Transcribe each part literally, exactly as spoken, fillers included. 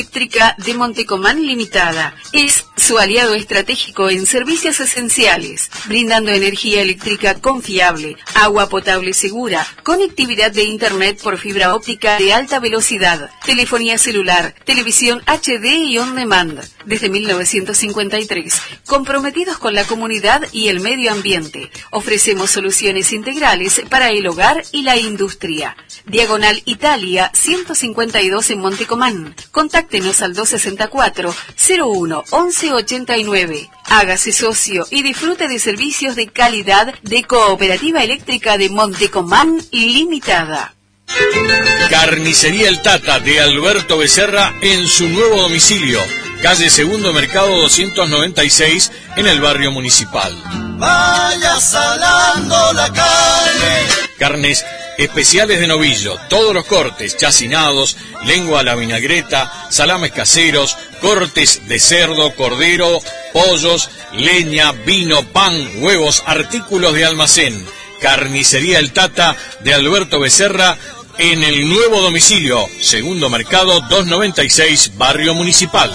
Eléctrica de Montecomán Limitada. Es su aliado estratégico en servicios esenciales, brindando energía eléctrica confiable, agua potable segura, conectividad de internet por fibra óptica de alta velocidad, telefonía celular, televisión H D y on demand. Desde mil novecientos cincuenta y tres, comprometidos con la comunidad y el medio ambiente, ofrecemos soluciones integrales para el hogar y la industria. Diagonal Italia ciento cincuenta y dos en Montecomán. Contáctenos al doscientos sesenta y cuatro, cero uno, once ochenta y nueve. Hágase socio y disfrute de servicios de calidad de Cooperativa Eléctrica de Montecomán Limitada. Carnicería El Tata de Alberto Becerra en su nuevo domicilio, calle Segundo Mercado doscientos noventa y seis en el barrio Municipal. Vaya salando la carne. Carnes especiales de novillo, todos los cortes, chacinados, lengua a la vinagreta, salames caseros, cortes de cerdo, cordero, pollos, leña, vino, pan, huevos, artículos de almacén. Carnicería El Tata de Alberto Becerra en el nuevo domicilio, Segundo Mercado doscientos noventa y seis, barrio Municipal.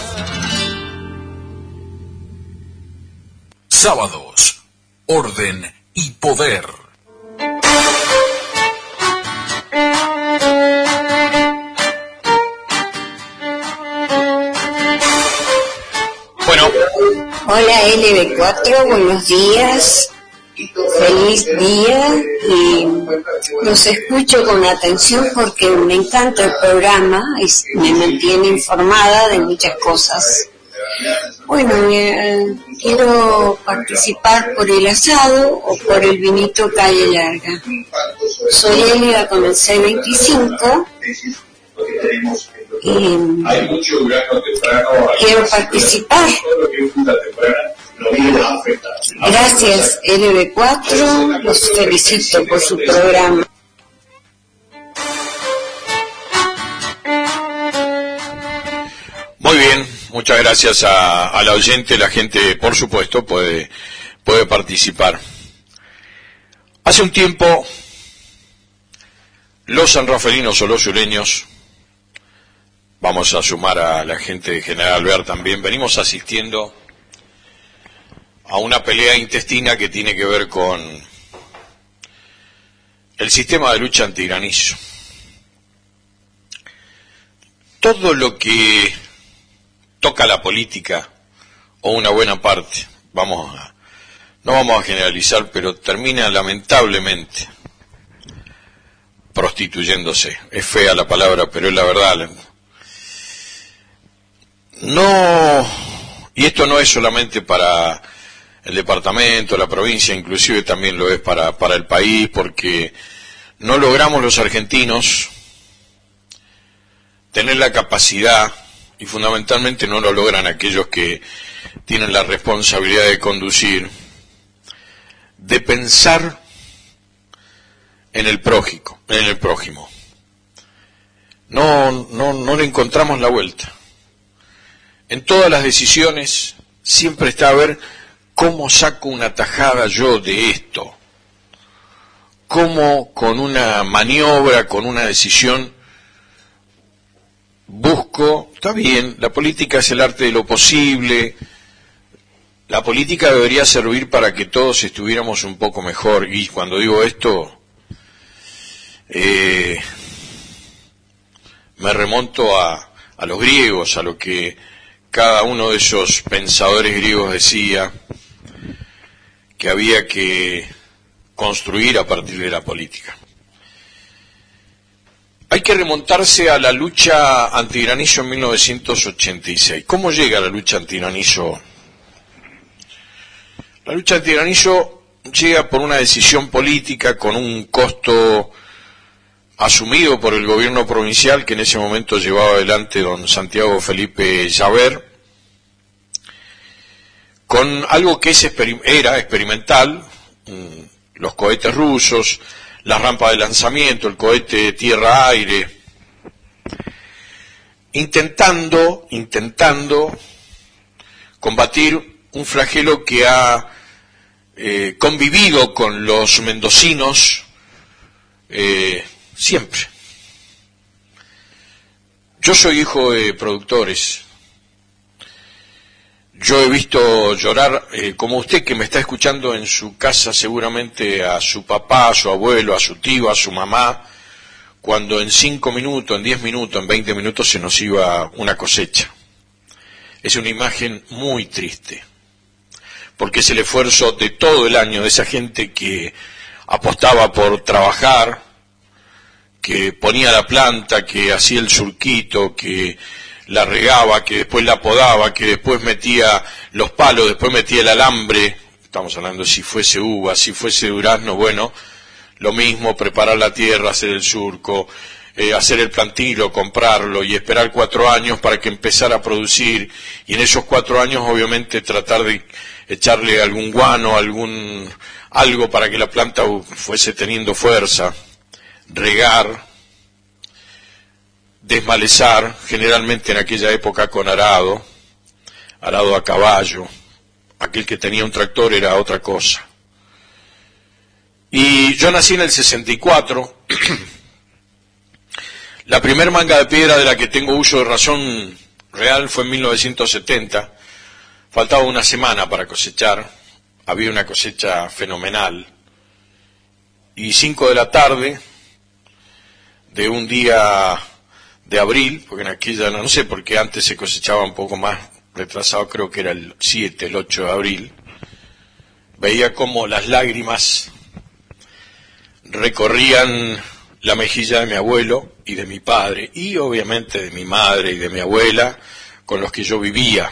Sábados, orden y poder. Bueno. Hola L B cuatro, buenos días. Feliz día, y los escucho con atención porque me encanta el programa y me mantiene informada de muchas cosas. Bueno, eh, quiero participar por el asado o por el vinito Calle Larga. Soy Elia con el C veinticinco y quiero participar. Gracias L B cuatro, los felicito por su programa. Muy bien, muchas gracias a, a la oyente. La gente, por supuesto, puede, puede participar. Hace un tiempo, los sanrafalinos o los sureños, vamos a sumar a la gente de General Alvear también, venimos asistiendo a una pelea intestina que tiene que ver con el sistema de lucha antigranizo. Todo lo que toca la política, o una buena parte, vamos a, no vamos a generalizar, pero termina lamentablemente prostituyéndose. Es fea la palabra, pero es la verdad. No, y esto no es solamente para el departamento, la provincia, inclusive también lo es para, para el país, porque no logramos los argentinos tener la capacidad, y fundamentalmente no lo logran aquellos que tienen la responsabilidad de conducir, de pensar en el prójimo, en el prójimo. No, no, no le encontramos la vuelta. En todas las decisiones siempre está a ver cómo saco una tajada yo de esto, cómo con una maniobra, con una decisión busco. Está bien, la política es el arte de lo posible, la política debería servir para que todos estuviéramos un poco mejor, y cuando digo esto eh, me remonto a, a los griegos, a lo que cada uno de esos pensadores griegos decía, que había que construir a partir de la política. Hay que remontarse a la lucha antigranizo en mil novecientos ochenta y seis. ¿Cómo llega la lucha antigranizo? La lucha antigranizo llega por una decisión política con un costo asumido por el gobierno provincial que en ese momento llevaba adelante don Santiago Felipe Llaver, con algo que es exper- era experimental, los cohetes rusos, la rampa de lanzamiento, el cohete tierra-aire, intentando, intentando combatir un flagelo que ha eh, convivido con los mendocinos eh, siempre. Yo soy hijo de productores. Yo he visto llorar, eh, como usted que me está escuchando en su casa, seguramente a su papá, a su abuelo, a su tío, a su mamá, cuando en cinco minutos, en diez minutos, en veinte minutos se nos iba una cosecha. Es una imagen muy triste, porque es el esfuerzo de todo el año de esa gente que apostaba por trabajar, que ponía la planta, que hacía el surquito, que la regaba, que después la podaba, que después metía los palos, después metía el alambre. Estamos hablando si fuese uva, si fuese durazno, bueno, lo mismo, preparar la tierra, hacer el surco, eh, hacer el plantilo, comprarlo y esperar cuatro años para que empezara a producir, y en esos cuatro años obviamente tratar de echarle algún guano, algún algo para que la planta fuese teniendo fuerza, regar, desmalezar, generalmente en aquella época con arado, arado a caballo, aquel que tenía un tractor era otra cosa. Y yo nací en el sesenta y cuatro, la primer manga de piedra de la que tengo uso de razón real fue en mil novecientos setenta, faltaba una semana para cosechar, había una cosecha fenomenal, y cinco de la tarde de un día de abril, porque en aquella, no sé, porque antes se cosechaba un poco más retrasado, creo que era el siete, el ocho de abril, veía como las lágrimas recorrían la mejilla de mi abuelo y de mi padre, y obviamente de mi madre y de mi abuela, con los que yo vivía.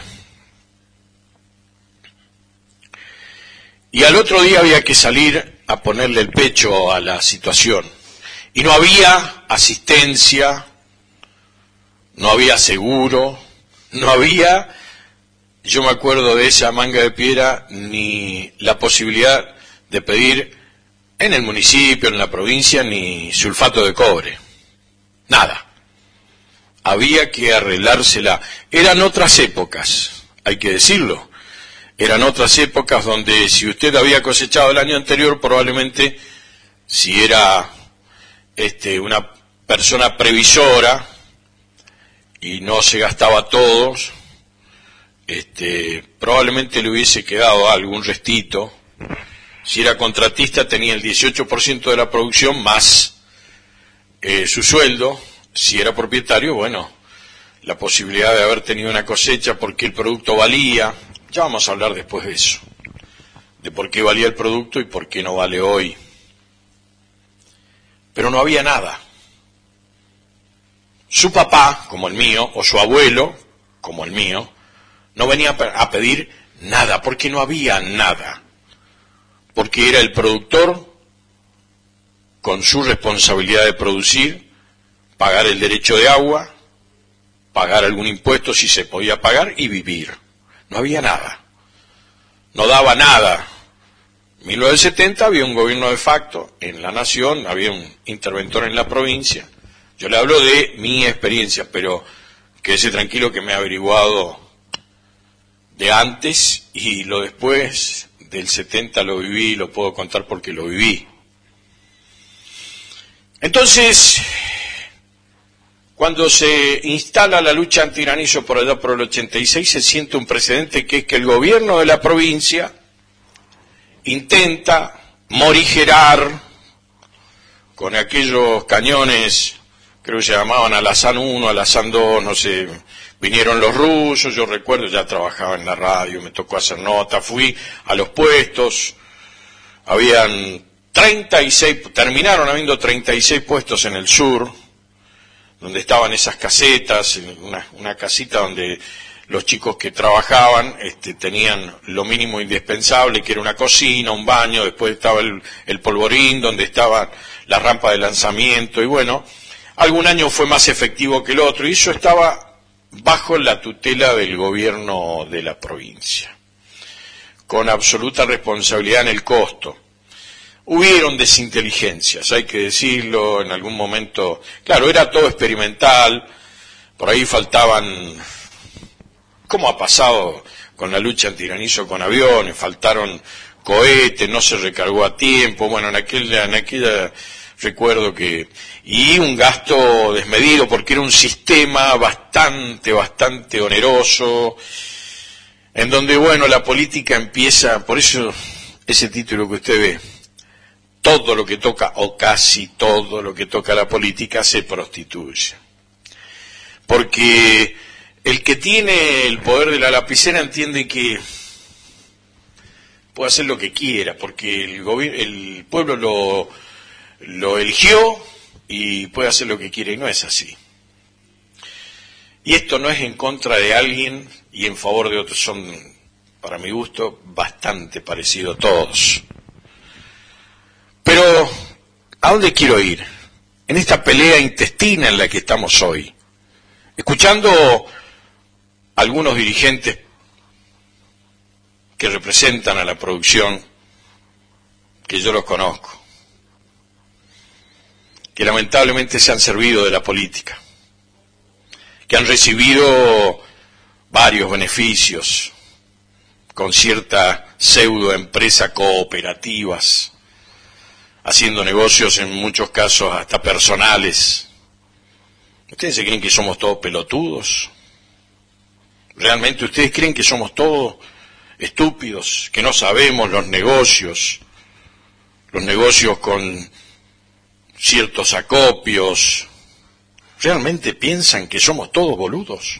Y al otro día había que salir a ponerle el pecho a la situación. Y no había asistencia, no había seguro, no había, yo me acuerdo de esa manga de piedra, ni la posibilidad de pedir en el municipio, en la provincia, ni sulfato de cobre. Nada. Había que arreglársela. Eran otras épocas, hay que decirlo. Eran otras épocas donde si usted había cosechado el año anterior, probablemente, si era este, una persona previsora y no se gastaba todos, este, probablemente le hubiese quedado algún restito. Si era contratista tenía el dieciocho por ciento de la producción más eh, su sueldo. Si era propietario, bueno, la posibilidad de haber tenido una cosecha porque el producto valía. Ya vamos a hablar después de eso, de por qué valía el producto y por qué no vale hoy. Pero no había nada. Su papá, como el mío, o su abuelo, como el mío, no venía a pedir nada, porque no había nada. Porque era el productor, con su responsabilidad de producir, pagar el derecho de agua, pagar algún impuesto si se podía pagar y vivir. No había nada. No daba nada. En mil novecientos setenta había un gobierno de facto en la nación, había un interventor en la provincia. Yo le hablo de mi experiencia, pero quédese tranquilo que me he averiguado de antes y lo después del setenta lo viví y lo puedo contar porque lo viví. Entonces, cuando se instala la lucha antigranizo por allá por el ochenta y seis, se siente un precedente que es que el gobierno de la provincia intenta morigerar con aquellos cañones, creo que se llamaban Alazán uno, Alazán dos, no sé, vinieron los rusos, yo recuerdo, ya trabajaba en la radio, me tocó hacer nota, fui a los puestos, habían treinta y seis, terminaron habiendo treinta y seis puestos en el sur, donde estaban esas casetas, una, una casita donde los chicos que trabajaban este, tenían lo mínimo indispensable, que era una cocina, un baño, después estaba el, el polvorín, donde estaba la rampa de lanzamiento, y bueno, algún año fue más efectivo que el otro, y eso estaba bajo la tutela del gobierno de la provincia, con absoluta responsabilidad en el costo. Hubieron desinteligencias, hay que decirlo, en algún momento, claro, era todo experimental, por ahí faltaban, como ha pasado con la lucha antigranizo con aviones, faltaron cohetes, no se recargó a tiempo, bueno, en aquella, en aquella recuerdo que, y un gasto desmedido porque era un sistema bastante, bastante oneroso, en donde, bueno, la política empieza, por eso ese título que usted ve, todo lo que toca, o casi todo lo que toca la política, se prostituye. Porque el que tiene el poder de la lapicera entiende que puede hacer lo que quiera, porque el gobierno, el pueblo lo, lo eligió y puede hacer lo que quiera, y no es así. Y esto no es en contra de alguien y en favor de otros, son, para mi gusto, bastante parecidos todos. Pero, ¿a dónde quiero ir? En esta pelea intestina en la que estamos hoy, escuchando algunos dirigentes que representan a la producción, que yo los conozco, que lamentablemente se han servido de la política, que han recibido varios beneficios con cierta pseudoempresa cooperativas, haciendo negocios en muchos casos hasta personales. ¿Ustedes se creen que somos todos pelotudos? ¿Realmente ustedes creen que somos todos estúpidos, que no sabemos los negocios, los negocios con ciertos acopios? ¿Realmente piensan que somos todos boludos?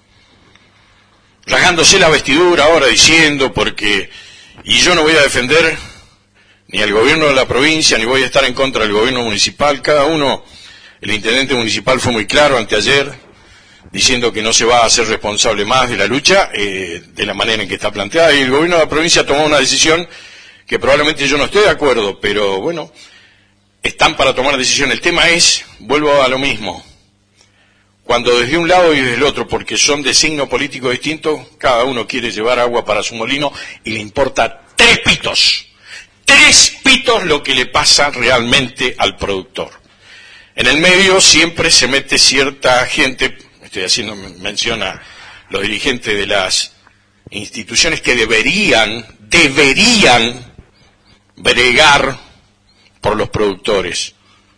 Rasgándose la vestidura ahora diciendo porque, y yo no voy a defender ni al gobierno de la provincia, ni voy a estar en contra del gobierno municipal, cada uno, el intendente municipal fue muy claro anteayer, diciendo que no se va a hacer responsable más de la lucha, eh, de la manera en que está planteada, y el gobierno de la provincia tomó una decisión que probablemente yo no estoy de acuerdo, pero bueno, están para tomar decisión. El tema es, vuelvo a lo mismo, cuando desde un lado y desde el otro, porque son de signo político distinto, cada uno quiere llevar agua para su molino y le importa tres pitos, tres pitos lo que le pasa realmente al productor. En el medio siempre se mete cierta gente, estoy haciendo mención a los dirigentes de las instituciones que deberían, deberían bregar por los productores.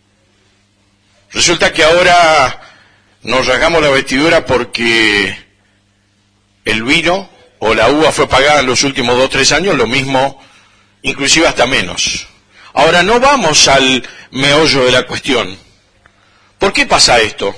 Resulta que ahora nos rasgamos la vestidura porque el vino o la uva fue pagada en los últimos dos o tres años, lo mismo, inclusive hasta menos. Ahora no vamos al meollo de la cuestión. ¿Por qué pasa esto?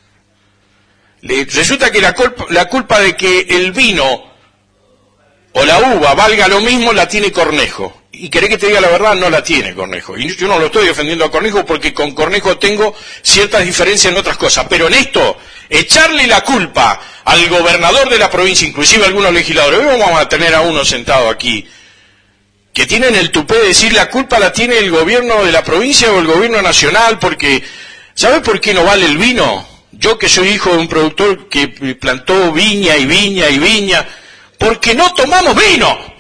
Le, resulta que la culpa, la culpa de que el vino o la uva valga lo mismo la tiene Cornejo. Y querés que te diga la verdad, no la tiene Cornejo. Y yo no lo estoy defendiendo a Cornejo porque con Cornejo tengo ciertas diferencias en otras cosas. Pero en esto, echarle la culpa al gobernador de la provincia, inclusive a algunos legisladores, hoy vamos a tener a uno sentado aquí, que tienen el tupé de decir la culpa la tiene el gobierno de la provincia o el gobierno nacional, porque, ¿sabes por qué no vale el vino? Yo que soy hijo de un productor que plantó viña y viña y viña, porque no tomamos vino.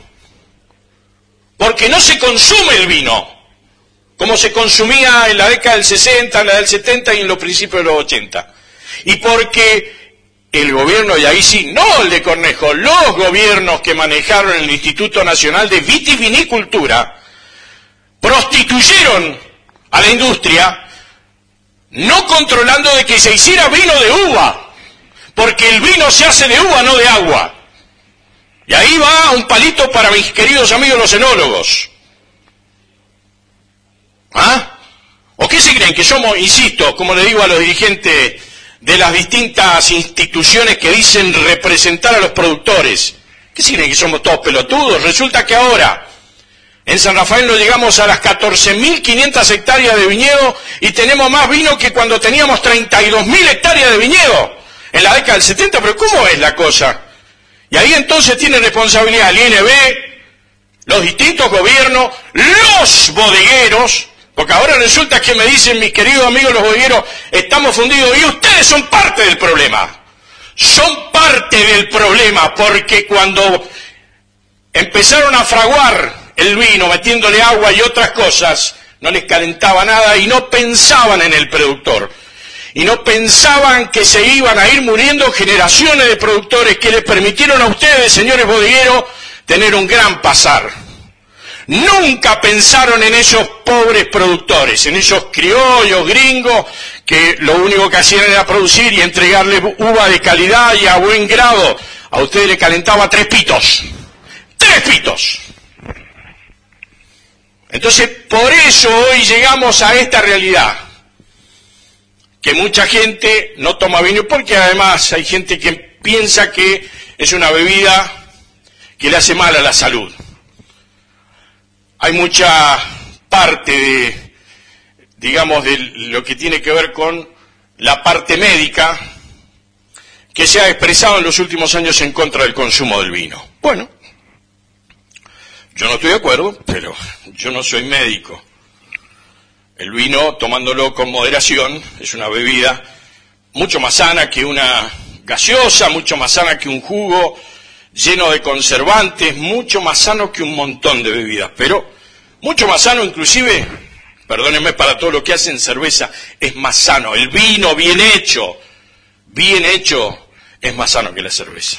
Porque no se consume el vino, como se consumía en la década del sesenta, en la del setenta y en los principios de los ochenta. Y porque el gobierno, y ahí sí, no el de Cornejo, los gobiernos que manejaron el Instituto Nacional de Vitivinicultura, prostituyeron a la industria, no controlando de que se hiciera vino de uva, porque el vino se hace de uva, no de agua. Y ahí va un palito para mis queridos amigos los enólogos. ¿Ah? ¿O qué se creen? Que somos, insisto, como le digo a los dirigentes de las distintas instituciones que dicen representar a los productores, ¿qué se creen? Que somos todos pelotudos. Resulta que ahora en San Rafael nos llegamos a las catorce mil quinientas hectáreas de viñedo y tenemos más vino que cuando teníamos treinta y dos mil hectáreas de viñedo en la década del setenta. Pero ¿cómo es la cosa? Y ahí entonces tiene responsabilidad el I N B, los distintos gobiernos, los bodegueros, porque ahora resulta que me dicen mis queridos amigos los bodegueros, estamos fundidos, y ustedes son parte del problema. Son parte del problema, porque cuando empezaron a fraguar el vino, metiéndole agua y otras cosas, no les calentaba nada y no pensaban en el productor. Y no pensaban que se iban a ir muriendo generaciones de productores que les permitieron a ustedes, señores bodegueros, tener un gran pasar. Nunca pensaron en esos pobres productores, en esos criollos gringos que lo único que hacían era producir y entregarle uva de calidad y a buen grado. A ustedes le calentaba tres pitos. ¡Tres pitos! Entonces, por eso hoy llegamos a esta realidad. Que mucha gente no toma vino, porque además hay gente que piensa que es una bebida que le hace mal a la salud. Hay mucha parte de, digamos, de lo que tiene que ver con la parte médica que se ha expresado en los últimos años en contra del consumo del vino. Bueno, yo no estoy de acuerdo, pero yo no soy médico. El vino, tomándolo con moderación, es una bebida mucho más sana que una gaseosa, mucho más sana que un jugo lleno de conservantes, mucho más sano que un montón de bebidas, pero mucho más sano inclusive, perdónenme para todo lo que hacen cerveza, es más sano. El vino bien hecho, bien hecho, es más sano que la cerveza.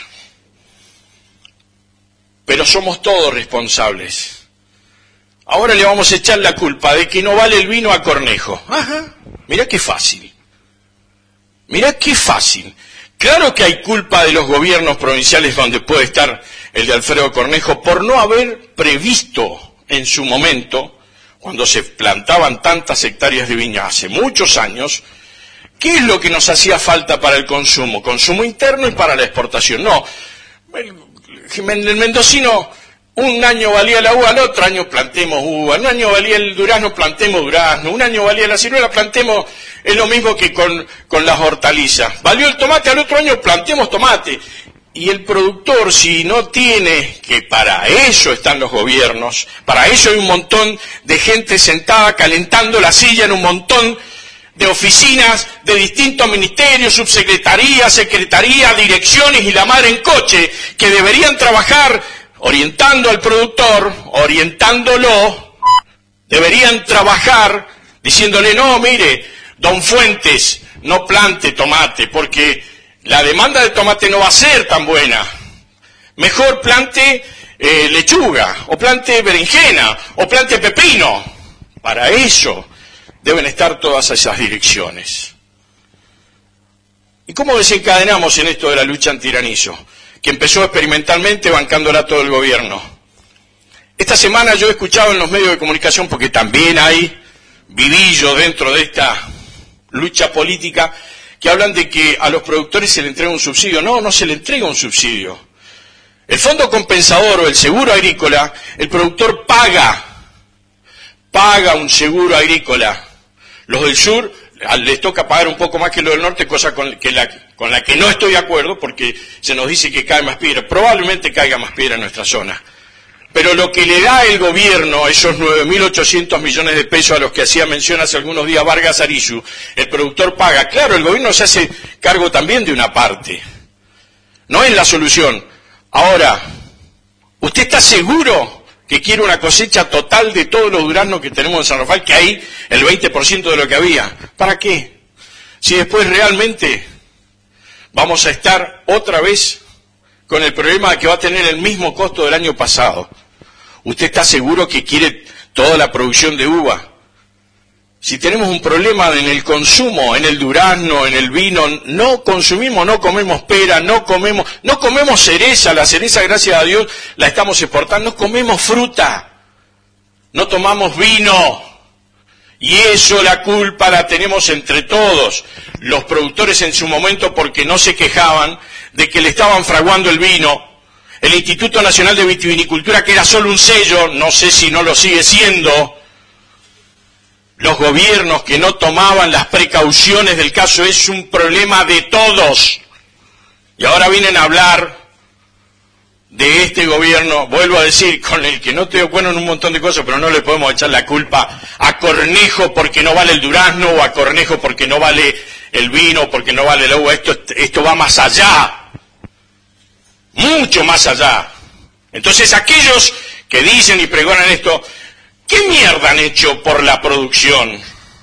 Pero somos todos responsables. Ahora le vamos a echar la culpa de que no vale el vino a Cornejo. Ajá, mirá qué fácil. Mirá qué fácil. Claro que hay culpa de los gobiernos provinciales donde puede estar el de Alfredo Cornejo por no haber previsto en su momento, cuando se plantaban tantas hectáreas de viña hace muchos años, ¿qué es lo que nos hacía falta para el consumo? Consumo interno y para la exportación. No, el, el mendocino un año valía la uva, al otro año plantemos uva, un año valía el durazno, plantemos durazno, un año valía la ciruela, plantemos, es lo mismo que con, con las hortalizas. Valió el tomate, al otro año plantemos tomate. Y el productor, si no tiene, que para eso están los gobiernos, para eso hay un montón de gente sentada calentando la silla en un montón de oficinas de distintos ministerios, subsecretarías, secretarías, direcciones y la madre en coche, que deberían trabajar orientando al productor, orientándolo, deberían trabajar diciéndole, no, mire, don Fuentes, no plante tomate, porque la demanda de tomate no va a ser tan buena. Mejor plante eh, lechuga, o plante berenjena, o plante pepino. Para eso deben estar todas esas direcciones. ¿Y cómo desencadenamos en esto de la lucha antiranizo? Que empezó experimentalmente bancándola todo el gobierno. Esta semana yo he escuchado en los medios de comunicación, porque también hay vivillos dentro de esta lucha política, que hablan de que a los productores se le entrega un subsidio. No, no se le entrega un subsidio. El fondo compensador o el seguro agrícola, el productor paga, paga un seguro agrícola. Los del sur les toca pagar un poco más que los del norte, cosa con, que la, con la que no estoy de acuerdo, porque se nos dice que cae más piedra. Probablemente caiga más piedra en nuestra zona. Pero lo que le da el gobierno, esos nueve mil ochocientos millones de pesos a los que hacía mención hace algunos días Vargas Arizu, el productor paga. Claro, el gobierno se hace cargo también de una parte. No es la solución. Ahora, ¿usted está seguro que quiere una cosecha total de todos los duraznos que tenemos en San Rafael, que hay el veinte por ciento de lo que había? ¿Para qué? Si después realmente vamos a estar otra vez con el problema de que va a tener el mismo costo del año pasado. ¿Usted está seguro que quiere toda la producción de uva? Si tenemos un problema en el consumo, en el durazno, en el vino, no consumimos, no comemos pera, no comemos, no comemos cereza, la cereza, gracias a Dios, la estamos exportando, no comemos fruta, no tomamos vino. Y eso, la culpa la tenemos entre todos. Los productores en su momento, porque no se quejaban de que le estaban fraguando el vino. El Instituto Nacional de Vitivinicultura, que era solo un sello, no sé si no lo sigue siendo. Los gobiernos que no tomaban las precauciones del caso, es un problema de todos. Y ahora vienen a hablar de este gobierno, vuelvo a decir, con el que no estoy de acuerdo en un montón de cosas, pero no le podemos echar la culpa a Cornejo porque no vale el durazno, o a Cornejo porque no vale el vino, porque no vale la uva. Esto, esto va más allá, mucho más allá. Entonces aquellos que dicen y pregonan esto, ¿qué mierda han hecho por la producción?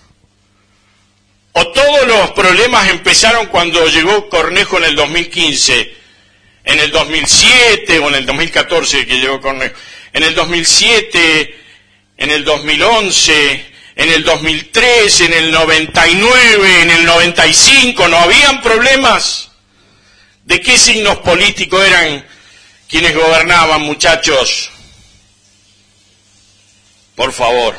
¿O todos los problemas empezaron cuando llegó Cornejo en el dos mil quince? En el dos mil siete o en el dos mil catorce que llegó Cornejo. en el dos mil siete, en el dos mil once, en el dos mil tres, en el noventa y nueve, en el noventa y cinco, ¿no habían problemas? ¿De qué signos políticos eran quienes gobernaban, muchachos? Por favor,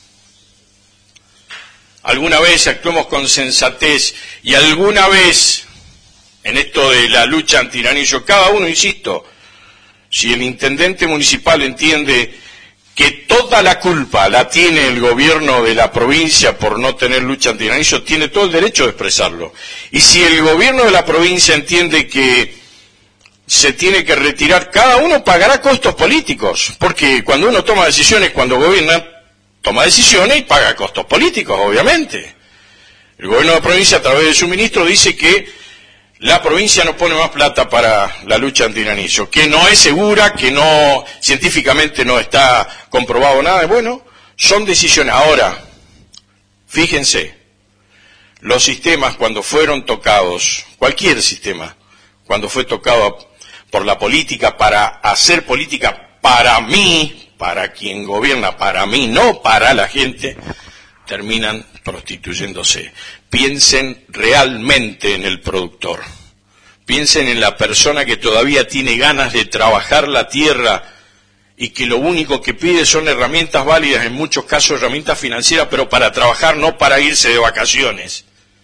alguna vez actuemos con sensatez y alguna vez, en esto de la lucha antiranismo, cada uno, insisto, si el intendente municipal entiende que toda la culpa la tiene el gobierno de la provincia por no tener lucha antiranismo, tiene todo el derecho de expresarlo. Y si el gobierno de la provincia entiende que se tiene que retirar, cada uno pagará costos políticos, porque cuando uno toma decisiones, cuando gobierna, toma decisiones y paga costos políticos, obviamente. El gobierno de la provincia, a través de su ministro, dice que la provincia no pone más plata para la lucha antiranismo, que no es segura, que no, científicamente no está comprobado nada. Bueno, son decisiones. Ahora, fíjense, los sistemas cuando fueron tocados, cualquier sistema, cuando fue tocado por la política para hacer política para mí, para quien gobierna, para mí, no para la gente, terminan prostituyéndose. Piensen realmente en el productor. Piensen en la persona que todavía tiene ganas de trabajar la tierra y que lo único que pide son herramientas válidas, en muchos casos herramientas financieras, pero para trabajar, no para irse de vacaciones.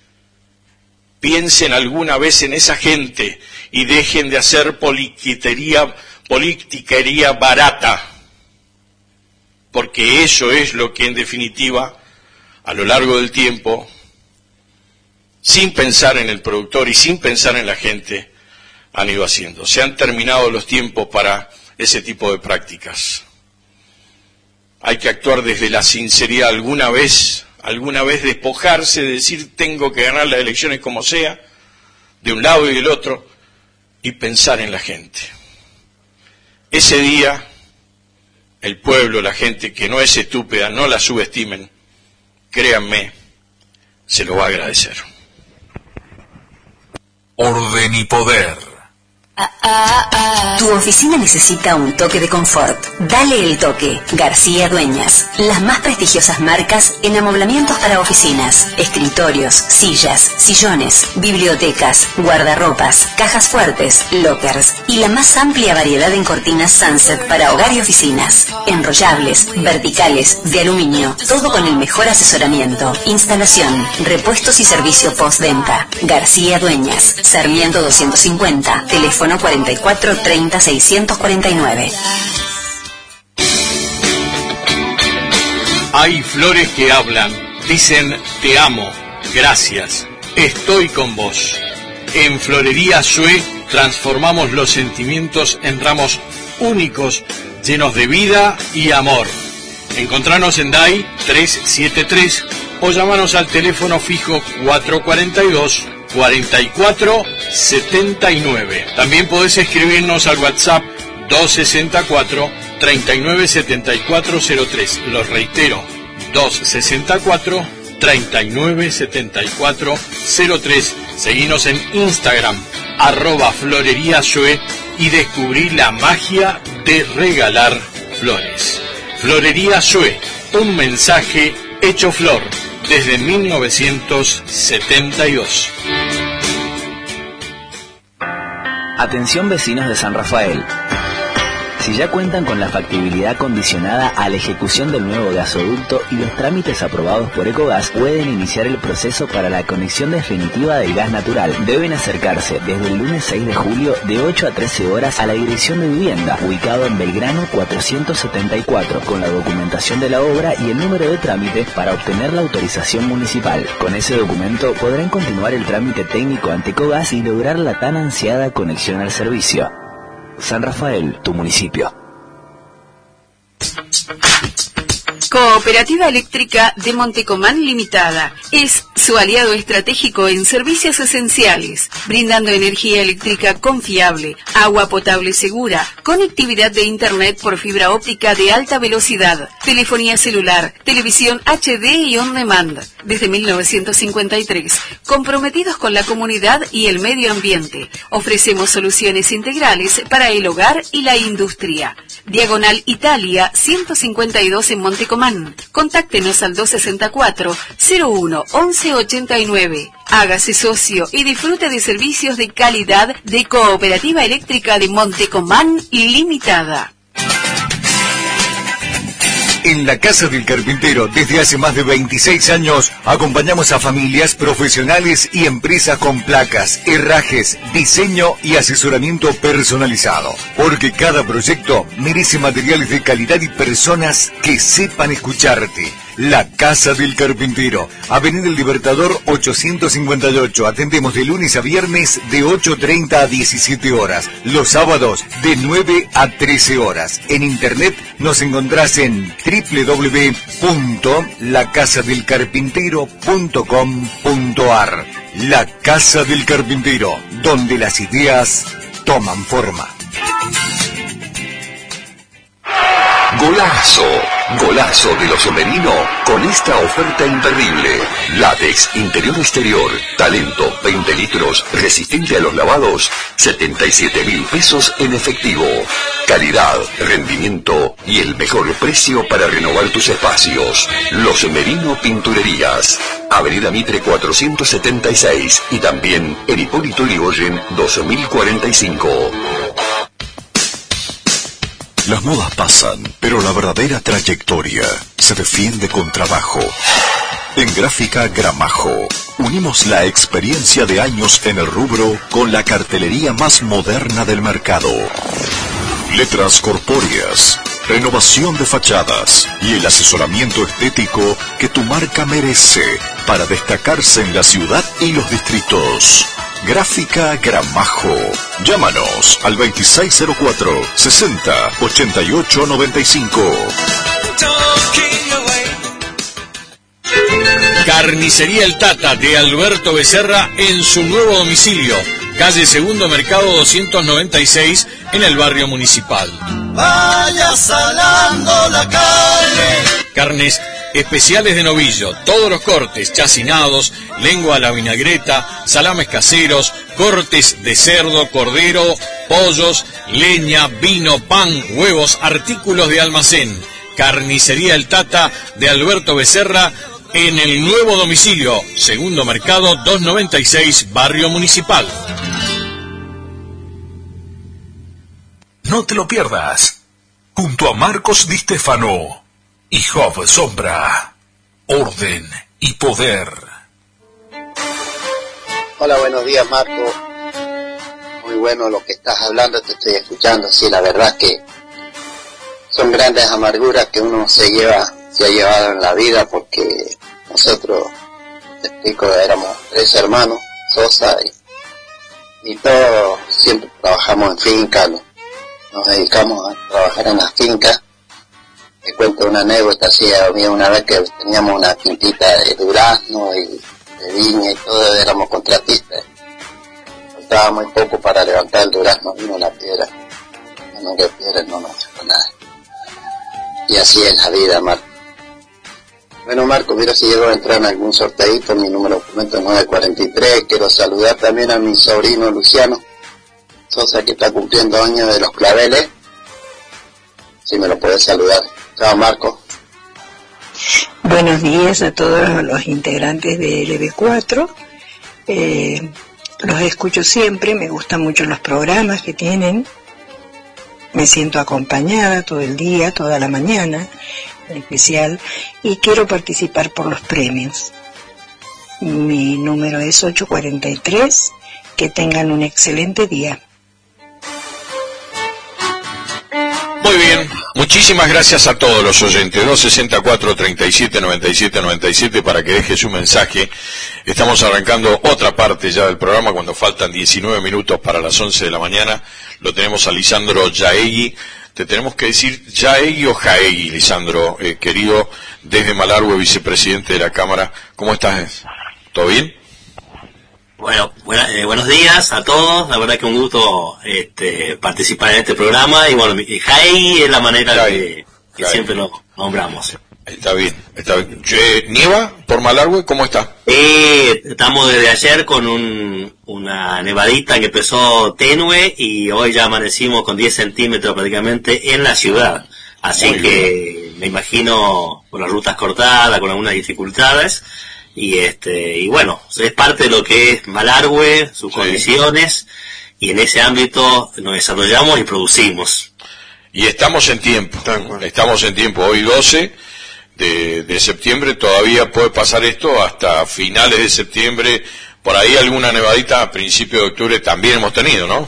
Piensen alguna vez en esa gente y dejen de hacer politiquería, politiquería barata, porque eso es lo que en definitiva, a lo largo del tiempo, sin pensar en el productor y sin pensar en la gente, han ido haciendo. Se han terminado los tiempos para ese tipo de prácticas. Hay que actuar desde la sinceridad. Alguna vez, alguna vez despojarse de decir tengo que ganar las elecciones como sea, de un lado y del otro, y pensar en la gente. Ese día, el pueblo, la gente que no es estúpida, no la subestimen, créanme, se lo va a agradecer. Orden y poder. Ah, ah, ah. Tu oficina necesita un toque de confort. Dale el toque. García Dueñas. Las más prestigiosas marcas en amoblamientos para oficinas, escritorios, sillas, sillones, bibliotecas, guardarropas, cajas fuertes, lockers y la más amplia variedad en cortinas Sunset para hogar y oficinas. Enrollables, verticales, de aluminio, todo con el mejor asesoramiento, instalación, repuestos y servicio postventa. García Dueñas. Sarmiento doscientos cincuenta. Teléfono cuarenta y cuatro treinta seiscientos cuarenta y nueve. Hay flores que hablan, dicen te amo, gracias, estoy con vos. En Florería Sue transformamos los sentimientos en ramos únicos, llenos de vida y amor. Encontranos en D A I trescientos setenta y tres o llamanos al teléfono fijo cuatrocientos cuarenta y dos cuarenta y cuatro setenta y nueve. También podés escribirnos al WhatsApp doscientos sesenta y cuatro treinta y nueve setenta y cuatro cero tres. Los reitero, doscientos sesenta y cuatro treinta y nueve setenta y cuatro cero tres. Seguinos en Instagram, arroba Florería Sue, y descubrí la magia de regalar flores. Florería Sue, un mensaje hecho flor desde mil novecientos setenta y dos. Atención vecinos de San Rafael. Si ya cuentan con la factibilidad condicionada a la ejecución del nuevo gasoducto y los trámites aprobados por Ecogas, pueden iniciar el proceso para la conexión definitiva del gas natural. Deben acercarse desde el lunes seis de julio de ocho a trece horas a la dirección de vivienda, ubicado en Belgrano cuatrocientos setenta y cuatro, con la documentación de la obra y el número de trámite para obtener la autorización municipal. Con ese documento podrán continuar el trámite técnico ante Ecogas y lograr la tan ansiada conexión al servicio. San Rafael, tu municipio. Cooperativa Eléctrica de Montecomán Limitada. Es su aliado estratégico en servicios esenciales, brindando energía eléctrica confiable, agua potable segura, conectividad de Internet por fibra óptica de alta velocidad, telefonía celular, televisión H D y on demand. Desde mil novecientos cincuenta y tres, comprometidos con la comunidad y el medio ambiente, ofrecemos soluciones integrales para el hogar y la industria. Diagonal Italia ciento cincuenta y dos en Montecomán. Contáctenos al dos sesenta y cuatro, cero uno, once ochenta y nueve. Hágase socio y disfrute de servicios de calidad de Cooperativa Eléctrica de Montecomán Limitada. En la Casa del Carpintero, desde hace más de veintiséis años, acompañamos a familias, profesionales y empresas con placas, herrajes, diseño y asesoramiento personalizado. Porque cada proyecto merece materiales de calidad y personas que sepan escucharte. La Casa del Carpintero, Avenida El Libertador ochocientos cincuenta y ocho. Atendemos de lunes a viernes de ocho treinta a diecisiete horas. Los sábados de nueve a trece horas. En internet nos encontrás en doble u doble u doble u punto la casa del carpintero punto com punto a r. La Casa del Carpintero, donde las ideas toman forma. Golazo, golazo del Oso Merino con esta oferta imperdible. Látex interior exterior, talento veinte litros, resistente a los lavados, setenta y siete mil pesos en efectivo. Calidad, rendimiento y el mejor precio para renovar tus espacios. Los Merino Pinturerías, Avenida Mitre cuatrocientos setenta y seis y también en Hipólito Yrigoyen dos mil cuarenta y cinco. Las modas pasan, pero la verdadera trayectoria se defiende con trabajo. En Gráfica Gramajo, unimos la experiencia de años en el rubro con la cartelería más moderna del mercado. Letras corpóreas, renovación de fachadas y el asesoramiento estético que tu marca merece para destacarse en la ciudad y los distritos. Gráfica Gramajo. Llámanos al veintiséis cero cuatro, sesenta, ochenta y ocho noventa y cinco. Carnicería El Tata de Alberto Becerra en su nuevo domicilio, calle Segundo Mercado doscientos noventa y seis, en el barrio Municipal. Vaya salando la carne. Carnes especiales de novillo, todos los cortes, chacinados, lengua a la vinagreta, salames caseros, cortes de cerdo, cordero, pollos, leña, vino, pan, huevos, artículos de almacén. Carnicería El Tata de Alberto Becerra en el nuevo domicilio, Segundo Mercado doscientos noventa y seis, barrio Municipal. No te lo pierdas. Junto a Marcos Di Stefano y Job Sombra, orden y poder. Hola, buenos días, Marco. Muy bueno lo que estás hablando, te estoy escuchando. Sí, la verdad que son grandes amarguras que uno se lleva, se ha llevado en la vida, porque nosotros, te explico, éramos tres hermanos, Sosa, y, y todos siempre trabajamos en finca, ¿no? Nos dedicamos a trabajar en las fincas. Te cuento una anécdota, así, había una vez que teníamos una quintita de durazno y de viña y todo, éramos contratistas. Faltaba muy poco para levantar el durazno, vino la piedra. No, que piedra no nos dejó nada. Y así es la vida, Marco. Bueno, Marco, mira si llego a entrar en algún sorteito, mi número de documento es nueve cuarenta y tres. Quiero saludar también a mi sobrino Luciano Sosa, que está cumpliendo años de los claveles. Si me lo puedes saludar. Chao, Marco. Buenos días a todos los integrantes de L B cuatro. Eh, los escucho siempre, me gustan mucho los programas que tienen. Me siento acompañada todo el día, toda la mañana, en especial, y quiero participar por los premios. Mi número es ocho cuarenta y tres. Que tengan un excelente día. Muy bien, muchísimas gracias a todos los oyentes. Dos sesenta y cuatro, treinta y siete, noventa y siete, noventa y siete para que deje su mensaje. Estamos arrancando otra parte ya del programa cuando faltan diecinueve minutos para las once de la mañana. Lo tenemos a Lisandro Yaegui. Te tenemos que decir Yaegui o Jaegui, Lisandro, eh, querido, desde Malargüe, vicepresidente de la Cámara. ¿Cómo estás? ¿Todo bien? Bueno, buena, eh, buenos días a todos, la verdad que un gusto este, participar en este programa, y bueno, Jai es la manera que, que siempre lo nombramos. Está bien, está bien. Eh, ¿Nieva por Malargüe? ¿Cómo está? Eh, estamos desde ayer con un, una nevadita que empezó tenue, y hoy ya amanecimos con diez centímetros prácticamente en la ciudad, así Muy que bien. Me imagino con las rutas cortadas, con algunas dificultades. Y este y bueno, es parte de lo que es Malargüe, sus sí. condiciones, y en ese ámbito nos desarrollamos y producimos. Y estamos en tiempo, estamos en tiempo, hoy doce de, de septiembre, todavía puede pasar esto hasta finales de septiembre, por ahí alguna nevadita a principios de octubre también hemos tenido, ¿no?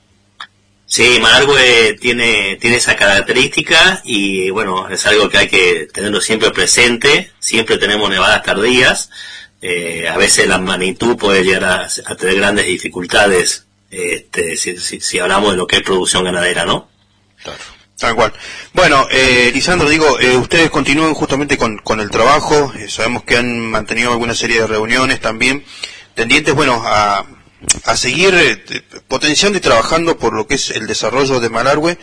Sí, Malargüe tiene, tiene esa característica, y bueno, es algo que hay que tenerlo siempre presente. Siempre tenemos nevadas tardías, eh, a veces la magnitud puede llegar a, a tener grandes dificultades, este, si, si, si hablamos de lo que es producción ganadera, ¿no? Claro, tal cual. Bueno, eh, Lisandro, digo, eh, ustedes continúan justamente con, con el trabajo, eh, sabemos que han mantenido alguna serie de reuniones también, tendientes, bueno, a... a seguir eh, potenciando y trabajando por lo que es el desarrollo de Malargüe,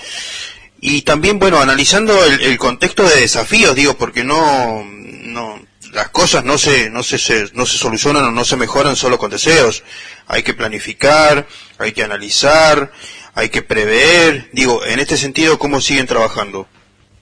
y también, bueno, analizando el, el contexto de desafíos, digo, porque no, no, las cosas no se, no se, se, no se solucionan o no se mejoran solo con deseos. Hay que planificar, hay que analizar, hay que prever. Digo, en este sentido, ¿cómo siguen trabajando?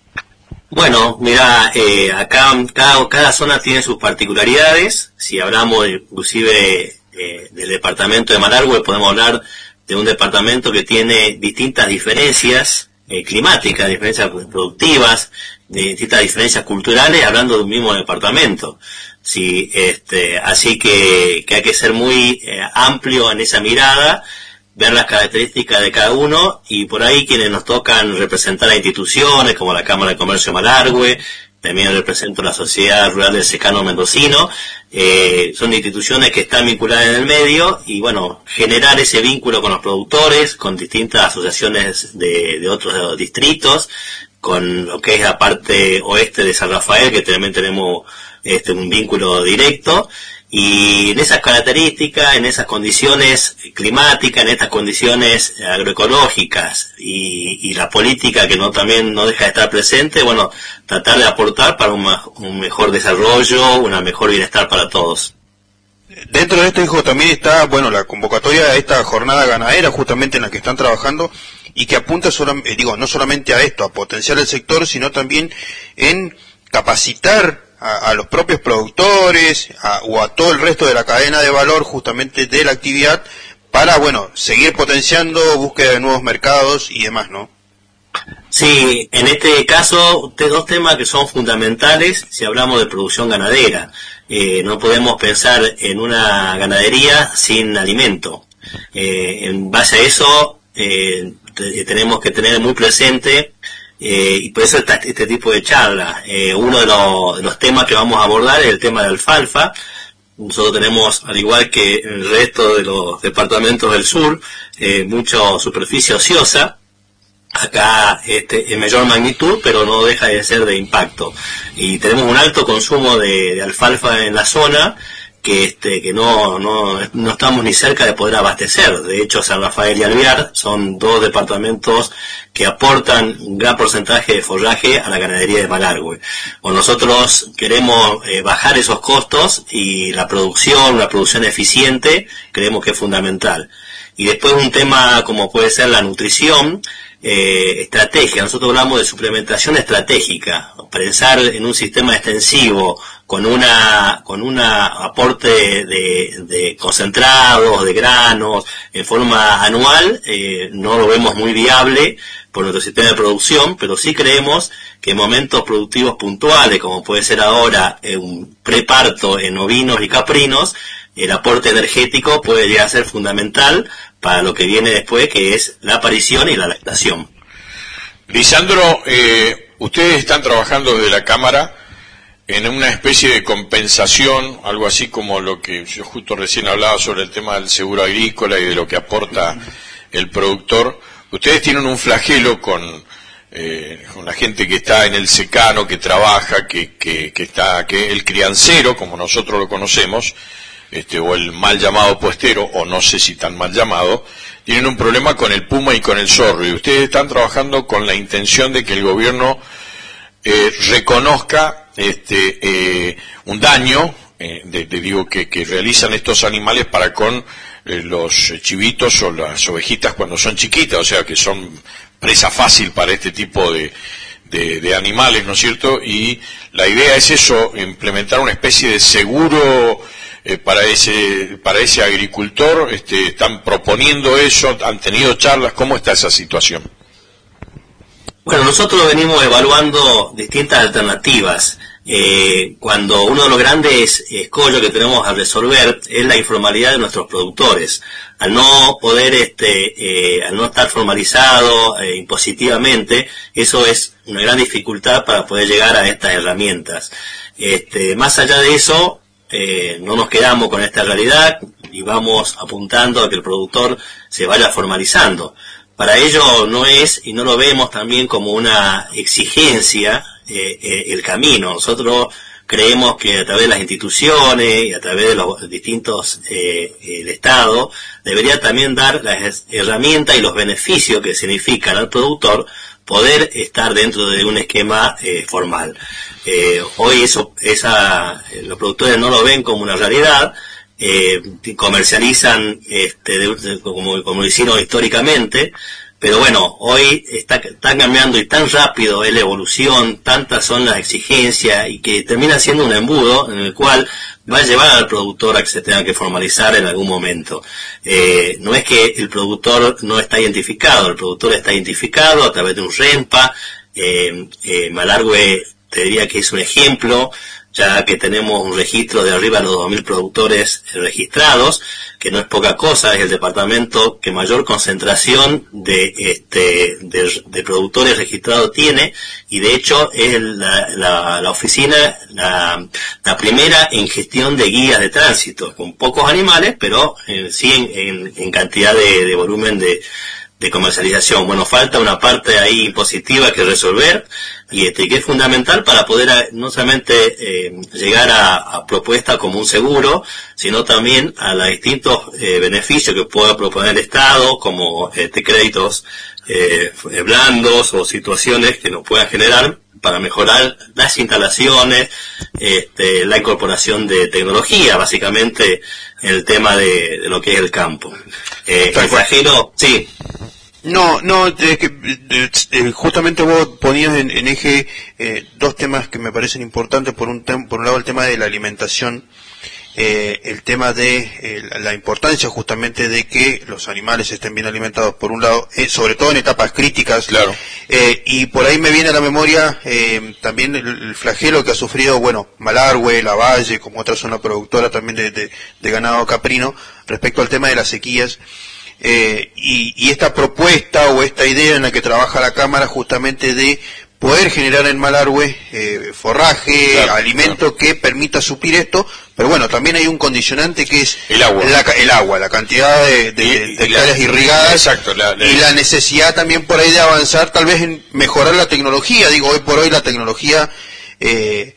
Bueno, mira, eh, acá cada, cada zona tiene sus particularidades. Si hablamos inclusive Eh, del departamento de Malargüe, podemos hablar de un departamento que tiene distintas diferencias eh, climáticas, diferencias productivas, de distintas diferencias culturales, hablando de un mismo departamento. Sí, este, así que, que hay que ser muy eh, amplio en esa mirada, ver las características de cada uno, y por ahí quienes nos tocan representar a instituciones como la Cámara de Comercio de Malargüe, también represento la Sociedad Rural del Secano Mendocino, eh, son instituciones que están vinculadas en el medio, y bueno, generar ese vínculo con los productores, con distintas asociaciones de, de otros distritos, con lo que es la parte oeste de San Rafael, que también tenemos este, un vínculo directo, y en esas características, en esas condiciones climáticas, en estas condiciones agroecológicas, y, y la política que no también no deja de estar presente, bueno, tratar de aportar para un, un mejor desarrollo, un mejor bienestar para todos. Dentro de esto, hijo, también está, bueno, la convocatoria a esta jornada ganadera, justamente en la que están trabajando, y que apunta, solam- eh, digo, no solamente a esto, a potenciar el sector, sino también en capacitar a, a los propios productores a, o a todo el resto de la cadena de valor justamente de la actividad, para, bueno, seguir potenciando, búsqueda de nuevos mercados y demás, ¿no? Sí, en este caso, dos temas que son fundamentales si hablamos de producción ganadera. Eh, no podemos pensar en una ganadería sin alimento. Eh, en base a eso, eh, te, tenemos que tener muy presente, eh, y por eso está este tipo de charla. Eh, uno de los, de los temas que vamos a abordar es el tema de alfalfa. Nosotros tenemos, al igual que el resto de los departamentos del sur, eh, mucha superficie ociosa. Acá este, en mayor magnitud, pero no deja de ser de impacto. Y tenemos un alto consumo de, de alfalfa en la zona, que este que no, no no estamos ni cerca de poder abastecer. De hecho, San Rafael y Alvear son dos departamentos que aportan un gran porcentaje de forraje a la ganadería de Malargüe. O nosotros queremos eh, bajar esos costos, y la producción, una producción eficiente, creemos que es fundamental. Y después un tema como puede ser la nutrición, eh, estrategia. Nosotros hablamos de suplementación estratégica, pensar en un sistema extensivo con una con una aporte de, de concentrados, de granos, en forma anual, eh, no lo vemos muy viable por nuestro sistema de producción, pero sí creemos que en momentos productivos puntuales, como puede ser ahora eh, un preparto en ovinos y caprinos, el aporte energético puede llegar a ser fundamental para lo que viene después, que es la aparición y la lactación. Lisandro, eh, ustedes están trabajando desde la Cámara en una especie de compensación, algo así como lo que yo justo recién hablaba sobre el tema del seguro agrícola y de lo que aporta el productor. Ustedes tienen un flagelo con, eh, con la gente que está en el secano, que trabaja, que, que, que está, que el criancero, como nosotros lo conocemos, este, o el mal llamado puestero, o no sé si tan mal llamado, tienen un problema con el puma y con el zorro, y ustedes están trabajando con la intención de que el gobierno eh, reconozca este, eh, un daño, eh, de, de, digo, que, que realizan estos animales para con eh, los chivitos o las ovejitas cuando son chiquitas, o sea que son presa fácil para este tipo de, de, de animales, ¿no es cierto? Y la idea es eso, implementar una especie de seguro eh, para ese para ese agricultor. Este, están proponiendo eso, han tenido charlas. ¿Cómo está esa situación? Bueno, nosotros venimos evaluando distintas alternativas. Eh, cuando uno de los grandes escollos que tenemos a resolver es la informalidad de nuestros productores. Al no poder, este, eh, al no estar formalizado eh, impositivamente, eso es una gran dificultad para poder llegar a estas herramientas. Este, más allá de eso, eh, no nos quedamos con esta realidad y vamos apuntando a que el productor se vaya formalizando. Para ello no es, y no lo vemos también como una exigencia, eh, eh, el camino. Nosotros creemos que a través de las instituciones y a través de los distintos, eh, el Estado, debería también dar las herramientas y los beneficios que significan al productor poder estar dentro de un esquema eh, formal. Eh, hoy eso, esa, los productores no lo ven como una realidad. Eh, comercializan este, de, de, como, como lo hicieron históricamente, pero bueno, hoy está, está cambiando y tan rápido es la evolución, tantas son las exigencias y que termina siendo un embudo en el cual va a llevar al productor a que se tenga que formalizar en algún momento. Eh, no es que el productor no está identificado, el productor está identificado a través de un RENPA. eh, eh, Malargüe te diría que es un ejemplo, ya que tenemos un registro de arriba de los dos mil productores registrados, que no es poca cosa, es el departamento que mayor concentración de este de, de productores registrados tiene, y de hecho es la, la, la oficina la, la primera en gestión de guías de tránsito, con pocos animales, pero eh, sí en, en, en cantidad de, de volumen de de comercialización. Bueno, falta una parte ahí positiva que resolver y este que es fundamental para poder a, no solamente eh, llegar a, a propuestas como un seguro, sino también a los distintos eh, beneficios que pueda proponer el Estado, como este créditos eh, blandos o situaciones que nos puedan generar para mejorar las instalaciones, este, la incorporación de tecnología, básicamente el tema de, de lo que es el campo. Eh, el flagelo, sí. No, no, es que eh, justamente vos ponías en, en eje eh, dos temas que me parecen importantes. Por un, tem por un lado el tema de la alimentación, eh, el tema de eh, la importancia justamente de que los animales estén bien alimentados, por un lado, eh, sobre todo en etapas críticas. Claro. Eh, y por ahí me viene a la memoria eh, también el, el flagelo que ha sufrido, bueno, Malargüe, Lavalle, como otra zona productora también de, de, de ganado caprino, respecto al tema de las sequías. Eh, y, y esta propuesta o esta idea en la que trabaja la Cámara justamente de poder generar en Malargüe eh, forraje, claro, alimento, claro, que permita suplir esto, pero bueno, también hay un condicionante que es el agua, la, el agua, la cantidad de, de, y, de hectáreas irrigadas, exacto, la, la, y la necesidad también por ahí de avanzar, tal vez en mejorar la tecnología. Digo, hoy por hoy la tecnología eh,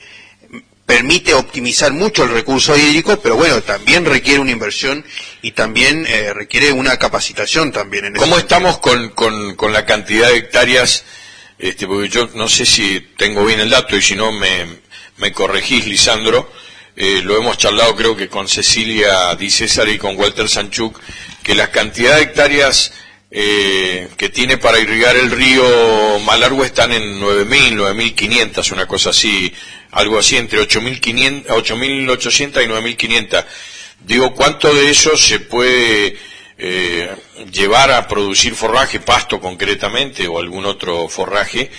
permite optimizar mucho el recurso hídrico, pero bueno, también requiere una inversión y también eh, requiere una capacitación también. En ¿Cómo estamos con, con, con la cantidad de hectáreas? Este, porque yo no sé si tengo bien el dato y si no me, me corregís, Lisandro. Eh, lo hemos charlado creo que con Cecilia Di César y con Walter Sanchuk, que la cantidad de hectáreas eh, que tiene para irrigar el río Malargüe están en nueve mil, nueve mil quinientas, una cosa así, algo así, entre ocho mil ochocientas y nueve mil quinientas. Digo, ¿cuánto de eso se puede eh, llevar a producir forraje, pasto concretamente, o algún otro forraje?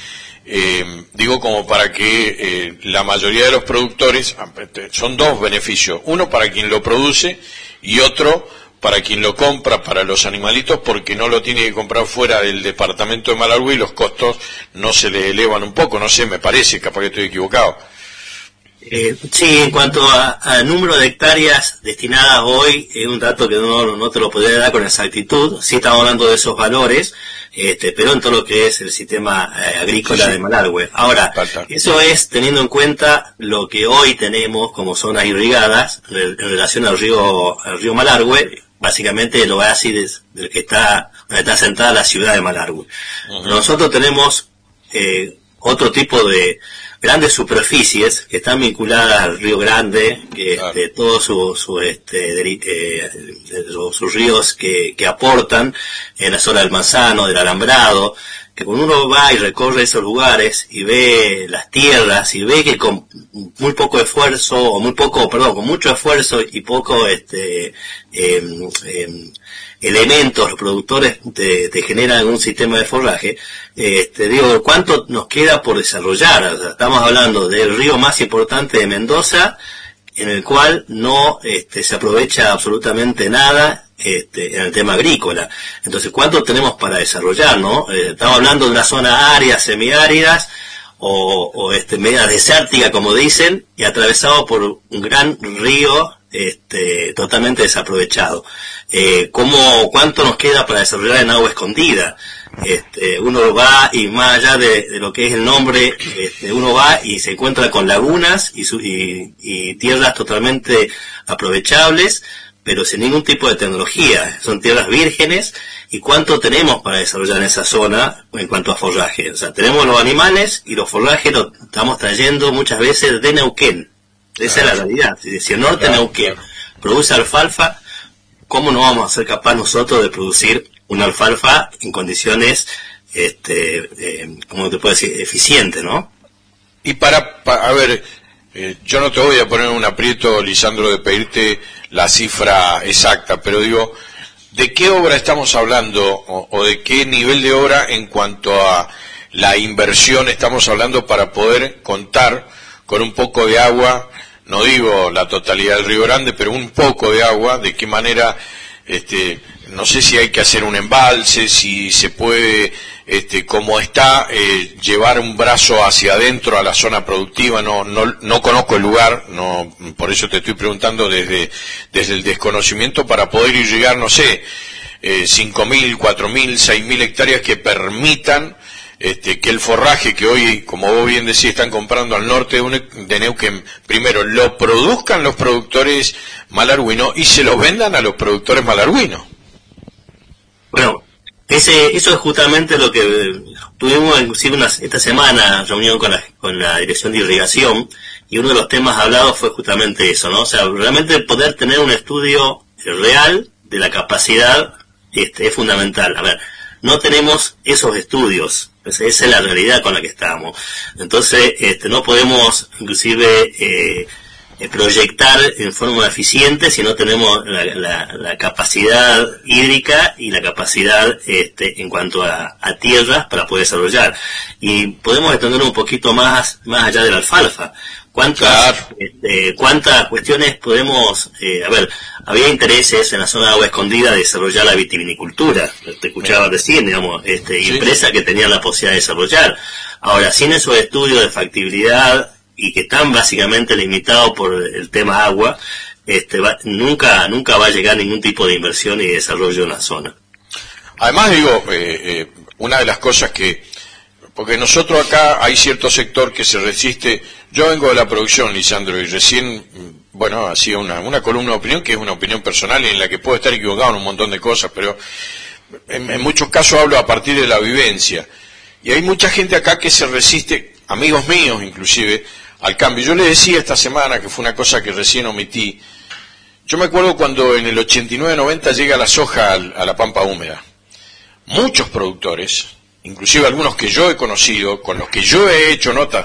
Eh, digo, como para que eh, la mayoría de los productores, son dos beneficios, uno para quien lo produce y otro para quien lo compra para los animalitos, porque no lo tiene que comprar fuera del departamento de Malargüe y los costos no se le elevan un poco, no sé, me parece, capaz que estoy equivocado. Eh, sí, en cuanto a, a número de hectáreas destinadas hoy, es un dato que no, no te lo podría dar con exactitud. Sí estamos hablando de esos valores, este, pero en todo lo que es el sistema eh, agrícola sí, sí. de Malargüe. Ahora, Falta. eso es teniendo en cuenta lo que hoy tenemos como zonas irrigadas en relación al río, al río Malargüe, básicamente el oasis del que está, donde está sentada la ciudad de Malargüe. Uh-huh. Nosotros tenemos eh, otro tipo de grandes superficies que están vinculadas al Río Grande, que claro. este, todos sus su, este, eh, sus ríos que, que aportan en la zona del Manzano, del Alambrado, que cuando uno va y recorre esos lugares y ve las tierras y ve que con muy poco esfuerzo, o muy poco, perdón, con mucho esfuerzo y poco este eh, eh, elementos, los productores te, te generan un sistema de forraje, este, digo, ¿cuánto nos queda por desarrollar? O sea, estamos hablando del río más importante de Mendoza, en el cual no este, se aprovecha absolutamente nada este, en el tema agrícola. Entonces, ¿cuánto tenemos para desarrollar, no? Eh, estamos hablando de una zona árida, semiáridas, o, o este, media desértica, como dicen, y atravesado por un gran río este, totalmente desaprovechado. Eh, ¿cómo, ¿Cuánto nos queda para desarrollar en agua escondida? Este, uno va y más allá de, de lo que es el nombre, este, uno va y se encuentra con lagunas y, su, y, y tierras totalmente aprovechables, pero sin ningún tipo de tecnología. Son tierras vírgenes. ¿Y cuánto tenemos para desarrollar en esa zona en cuanto a forraje? O sea, tenemos los animales y los forrajes los estamos trayendo muchas veces de Neuquén. Esa claro. es la realidad. Si el norte claro, Neuquén claro. produce alfalfa, ¿cómo no vamos a ser capaces nosotros de producir una alfalfa en condiciones, este, eh, ¿cómo te puedo decir?, eficientes, ¿no? Y para, para a ver, eh, yo no te voy a poner un aprieto, Lisandro, de pedirte la cifra exacta, pero digo, ¿de qué obra estamos hablando o, o de qué nivel de obra en cuanto a la inversión estamos hablando para poder contar con un poco de agua? No digo la totalidad del Río Grande, pero un poco de agua. ¿De qué manera, este, no sé si hay que hacer un embalse, si se puede, este, como está, eh, llevar un brazo hacia adentro a la zona productiva? No, no, no conozco el lugar, no, por eso te estoy preguntando desde, desde el desconocimiento para poder ir llegar, no sé, eh, cinco mil, cuatro mil, seis mil hectáreas que permitan Este, que el forraje que hoy, como vos bien decís, están comprando al norte de Neuquén, primero lo produzcan los productores malargüinos y se lo vendan a los productores malargüinos. Bueno, ese, eso es justamente lo que tuvimos inclusive una, esta semana reunión con la, con la Dirección de Irrigación, y uno de los temas hablados fue justamente eso, ¿no? O sea, realmente poder tener un estudio real de la capacidad este, es fundamental. A ver, no tenemos esos estudios. Esa es la realidad con la que estamos. Entonces, este, no podemos, inclusive, eh, proyectar en forma eficiente si no tenemos la, la, la capacidad hídrica y la capacidad este, en cuanto a, a tierras para poder desarrollar. Y podemos extender un poquito más, más allá de la alfalfa. ¿Cuántas, claro. este, cuántas cuestiones podemos, eh, a ver, había intereses en la zona de agua escondida de desarrollar la vitivinicultura, te escuchaba recién, digamos, este, sí. empresas que tenían la posibilidad de desarrollar. Ahora, sin esos estudios de factibilidad y que están básicamente limitados por el tema agua, este, va, nunca, nunca va a llegar ningún tipo de inversión y desarrollo en la zona. Además, digo, eh, eh, una de las cosas que, porque nosotros acá hay cierto sector que se resiste. Yo vengo de la producción, Lisandro, y recién, bueno, hacía una, una columna de opinión que es una opinión personal y en la que puedo estar equivocado en un montón de cosas, pero en, en muchos casos hablo a partir de la vivencia. Y hay mucha gente acá que se resiste, amigos míos inclusive, al cambio. Yo le decía esta semana, que fue una cosa que recién omití, yo me acuerdo cuando en el ochenta y nueve noventa llega la soja a la pampa húmeda. Muchos productores, inclusive algunos que yo he conocido, con los que yo he hecho notas,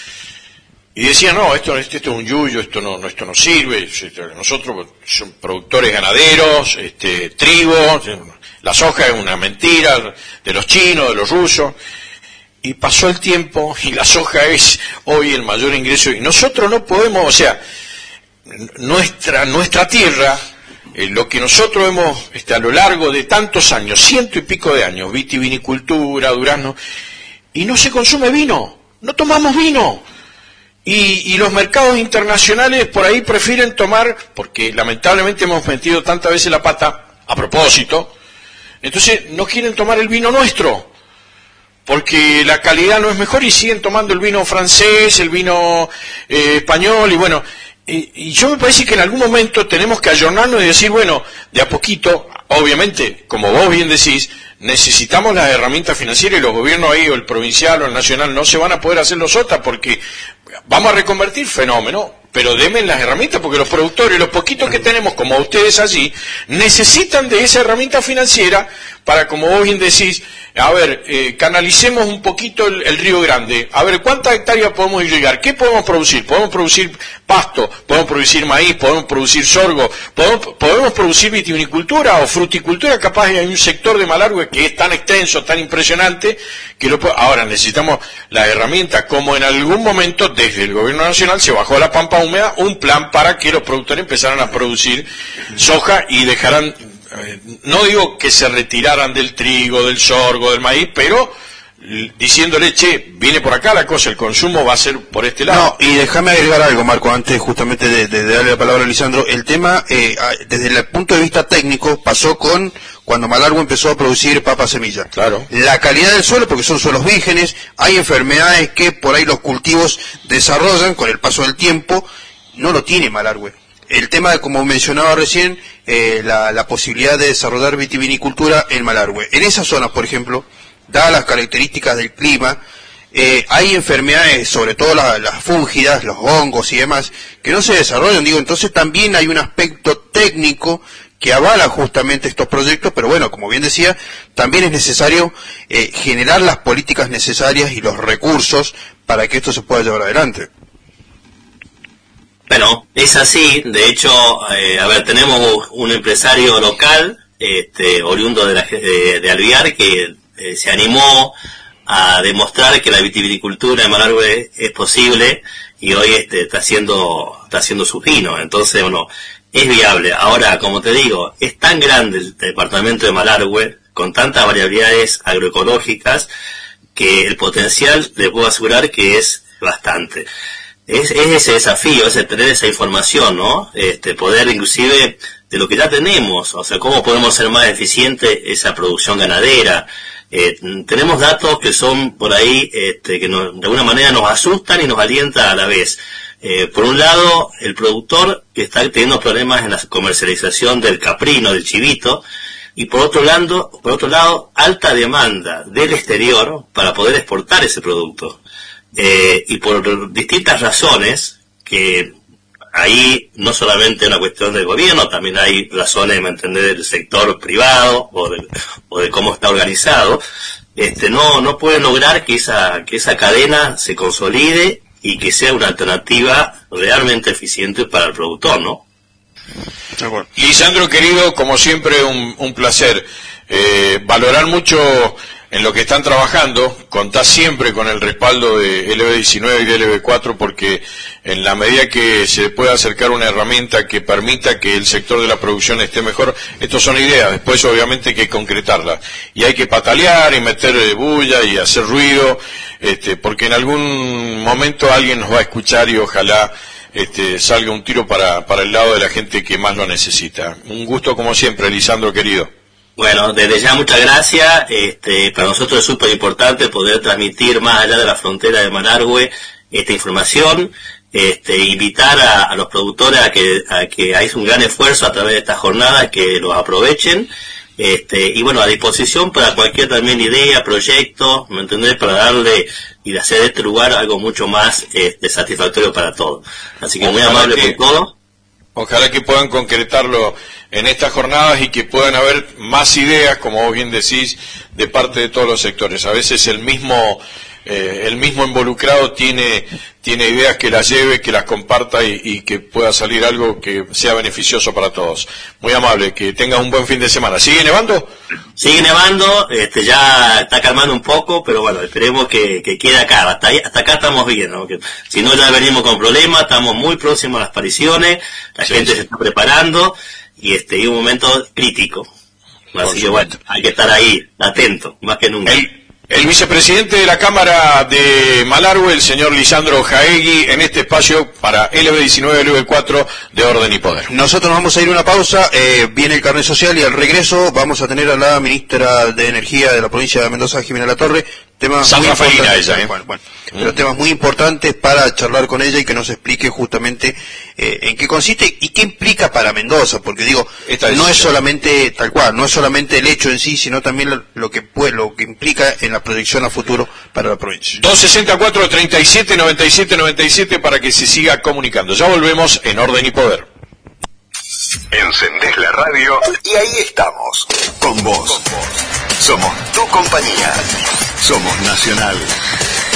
y decían, no, esto, esto, esto es un yuyo, esto no, no, esto no sirve, nosotros somos productores ganaderos, este, trigo, la soja es una mentira de los chinos, de los rusos, y pasó el tiempo y la soja es hoy el mayor ingreso, y nosotros no podemos, o sea, nuestra, nuestra tierra, Eh, lo que nosotros hemos, este, a lo largo de tantos años, ciento y pico de años, vitivinicultura, durazno, y no se consume vino, no tomamos vino. Y, y los mercados internacionales por ahí prefieren tomar, porque lamentablemente hemos metido tantas veces la pata, a propósito, entonces no quieren tomar el vino nuestro, porque la calidad no es mejor y siguen tomando el vino francés, el vino eh, español, y bueno, y, y yo me parece que en algún momento tenemos que ayornarnos y decir, bueno, de a poquito, obviamente, como vos bien decís, necesitamos las herramientas financieras y los gobiernos ahí, o el provincial o el nacional, no se van a poder hacer los otras porque vamos a reconvertir fenómenos, pero denme las herramientas porque los productores, los poquitos que tenemos, como ustedes allí, necesitan de esa herramienta financiera para, como vos bien decís, a ver, eh, canalicemos un poquito el, el Río Grande, a ver, ¿cuántas hectáreas podemos llegar? ¿Qué podemos producir? ¿Podemos producir pasto? ¿Podemos producir maíz? ¿Podemos producir sorgo? ¿Podemos, podemos producir vitivinicultura o fruticultura? Capaz hay un sector de Malargüe que es tan extenso, tan impresionante, que lo puede... Ahora necesitamos las herramientas, como en algún momento desde el gobierno nacional se bajó a la pampa húmeda un plan para que los productores empezaran a producir soja y dejaran... No digo que se retiraran del trigo, del sorgo, del maíz, pero diciéndole, che, viene por acá la cosa, el consumo va a ser por este lado. No, y déjame agregar algo, Marco, antes justamente de, de, de darle la palabra a Lisandro. El tema, eh, desde el punto de vista técnico, pasó con cuando Malargüe empezó a producir papa semilla. Claro. La calidad del suelo, porque son suelos vírgenes, hay enfermedades que por ahí los cultivos desarrollan con el paso del tiempo, no lo tiene Malargüe. El tema, de, como mencionaba recién, eh, la, la posibilidad de desarrollar vitivinicultura en Malargüe. En esas zonas, por ejemplo, dadas las características del clima, eh, hay enfermedades, sobre todo la, las fúngidas, los hongos y demás, que no se desarrollan. Digo, entonces también hay un aspecto técnico que avala justamente estos proyectos, pero bueno, como bien decía, también es necesario eh, generar las políticas necesarias y los recursos para que esto se pueda llevar adelante. Bueno, es así. De hecho, eh, a ver, tenemos un empresario local, este, oriundo de, la, de, de Alvear, que eh, se animó a demostrar que la vitivinicultura en Malargüe es posible y hoy este, está haciendo está haciendo su vino. Entonces, bueno, es viable. Ahora, como te digo, es tan grande el departamento de Malargüe, con tantas variabilidades agroecológicas, que el potencial, le puedo asegurar que es bastante. Es, es ese desafío, es tener esa información, ¿no? Este, poder inclusive de lo que ya tenemos, o sea, cómo podemos ser más eficiente esa producción ganadera. Eh, tenemos datos que son por ahí, este, que nos, de alguna manera nos asustan y nos alientan a la vez. Eh, por un lado, el productor que está teniendo problemas en la comercialización del caprino, del chivito, y por otro lado, por otro lado, alta demanda del exterior para poder exportar ese producto. Eh, y por distintas razones, que ahí no solamente es una cuestión del gobierno, también hay razones de mantener el sector privado o de, o de cómo está organizado, este, no, no pueden lograr que esa, que esa cadena se consolide y que sea una alternativa realmente eficiente para el productor, ¿no? Lisandro, querido, como siempre, un, un placer. Eh, valorar mucho en lo que están trabajando, contás siempre con el respaldo de L B diecinueve y de L B cuatro, porque en la medida que se pueda acercar una herramienta que permita que el sector de la producción esté mejor, estos son ideas, después obviamente hay que concretarlas, y hay que patalear y meter bulla y hacer ruido, este, porque en algún momento alguien nos va a escuchar y ojalá este, salga un tiro para, para el lado de la gente que más lo necesita. Un gusto como siempre, Lisandro, querido. Bueno, desde ya muchas gracias. Este, para nosotros es súper importante poder transmitir más allá de la frontera de Malargüe esta información, este, invitar a, a los productores a que, a que hay un gran esfuerzo a través de estas jornadas, que los aprovechen, este, y bueno, a disposición para cualquier también idea, proyecto, ¿me entendés? Para darle y hacer de este lugar algo mucho más este, satisfactorio para todos. Así que muy amable por todo. Ojalá que puedan concretarlo en estas jornadas y que puedan haber más ideas, como vos bien decís, de parte de todos los sectores. A veces el mismo eh, el mismo involucrado tiene tiene ideas que las lleve, que las comparta y, y que pueda salir algo que sea beneficioso para todos. Muy amable, que tengas un buen fin de semana. ¿Sigue nevando? Sigue nevando, este, ya está calmando un poco, pero bueno, esperemos que, que quede acá. Hasta, ahí, hasta acá estamos bien, ¿no? Que, si no, ya venimos con problemas, estamos muy próximos a las apariciones, la sí, gente sí. se está preparando y este y un momento crítico. Así que bueno, hay que estar ahí, atento, más que nunca. El, El vicepresidente de la Cámara de Malargüe, el señor Lisandro Jaegui, en este espacio para L B diecinueve, L B cuatro de Orden y Poder. Nosotros vamos a ir a una pausa, eh, viene el carnet social y al regreso vamos a tener a la ministra de Energía de la provincia de Mendoza, Jimena Latorre. Temas San muy Rafaelina ella, ¿eh? Bueno, bueno, mm. pero temas muy importantes para charlar con ella y que nos explique justamente eh, en qué consiste y qué implica para Mendoza, porque digo, no es solamente tal cual, no es solamente el hecho en sí, sino también lo, lo que puede, lo que implica en la proyección a futuro para la provincia. dos sesenta y cuatro, treinta y siete, noventa y siete, noventa y siete para que se siga comunicando. Ya volvemos en Orden y Poder. Encendés la radio y ahí estamos, con vos. Somos tu compañía. Somos Nacional.